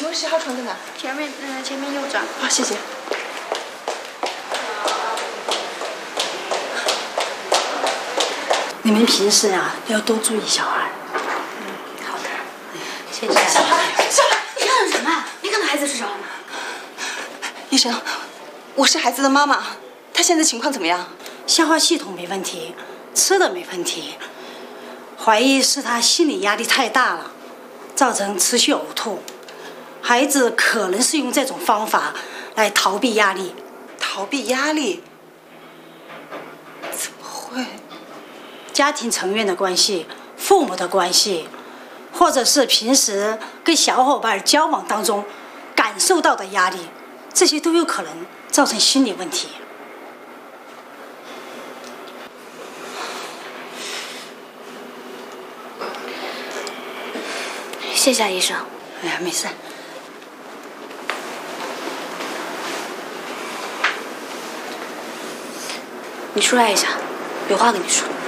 请问10号床在哪？ 前面右转。 好，谢谢。 你们平时啊要多注意小孩。 好的，谢谢。小孩，你看什么？没看到孩子是什么？ 医生，我是孩子的妈妈，她现在情况怎么样？ 消化系统没问题，吃的没问题，怀疑是他心理压力太大了，造成持续呕吐。孩子可能是用这种方法来逃避压力。 逃避压力？怎么会？ 家庭成员的关系、父母的关系，或者是平时跟小伙伴交往当中感受到的压力，这些都有可能造成心理问题。 谢谢医生。 哎呀，没事。 你出来一下，有话跟你说。